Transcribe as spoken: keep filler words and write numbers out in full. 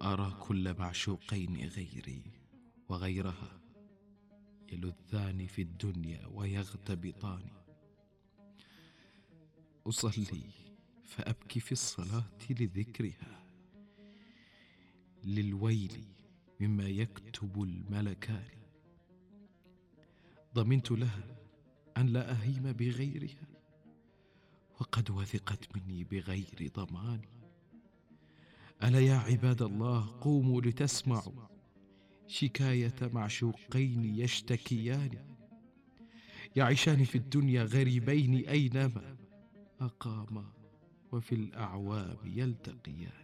وأرى كل معشوقين غيري وغيرها يلذان في الدنيا ويغتبطان. أصلي فأبكي في الصلاة لذكرها، للويل مما يكتب الملكان. ضمنت لها أن لا أهيم بغيرها، وقد وثقت مني بغير ضمان. ألا يا عباد الله قوموا لتسمعوا شكاية معشوقين يشتكيان، يعيشان في الدنيا غريبين أينما أقاما، وفي الأعوام يلتقيان.